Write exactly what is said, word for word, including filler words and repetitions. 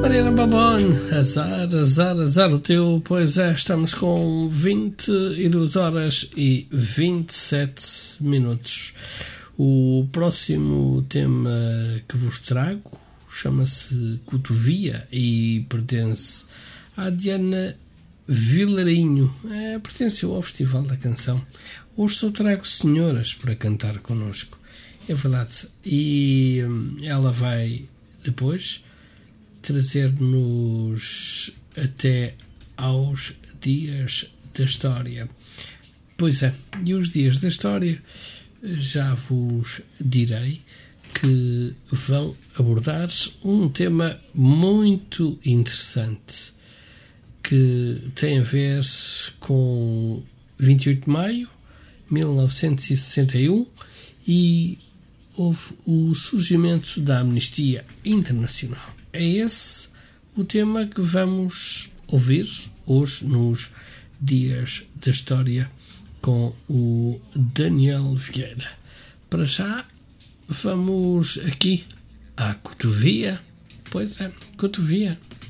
Mariana Babone, azar, azar, azar o teu. Pois é, estamos com vinte e duas horas e vinte e sete minutos. O próximo tema que vos trago chama-se Cotovia e pertence à Diana Vilarinho. É, pertenceu ao Festival da Canção. Hoje só trago senhoras para cantar connosco. É verdade. E ela vai depois trazer-nos até aos dias da história. Pois é, e os dias da história já vos direi que vão abordar um tema muito interessante que tem a ver com vinte e oito de maio de mil novecentos e sessenta e um e houve o surgimento da Amnistia Internacional. É esse o tema que vamos ouvir hoje nos Dias da História com o Daniel Vieira. Para já, vamos aqui à Cotovia. Pois é, Cotovia.